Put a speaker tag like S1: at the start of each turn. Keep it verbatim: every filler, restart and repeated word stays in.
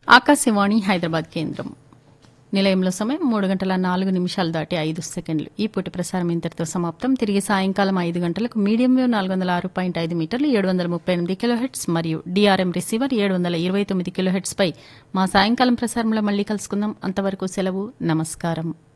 S1: ఆకాశవాణి హైదరాబాద్ కేంద్రం. నిలయంలో సమయం మూడు గంటల నాలుగు నిమిషాలు దాటి ఐదు సెకండ్లు. ఈ పూట ప్రసారం ఇంతటితో సమాప్తం. తిరిగి సాయంకాలం ఐదు గంటలకు మీడియం వేవ్ నాలుగు వందల ఆరు పాయింట్ ఐదు మీటర్లు ఏడు వందల ముప్పై ఎనిమిది కిలోహెట్స్ మరియు డిఆర్ఎం రిసీవర్ ఏడు వందల ఇరవై తొమ్మిది కిలోహెట్స్ పై మా సాయంకాలం ప్రసారంలో మళ్ళీ కలుసుకుందాం. అంతవరకు సెలవు. నమస్కారం.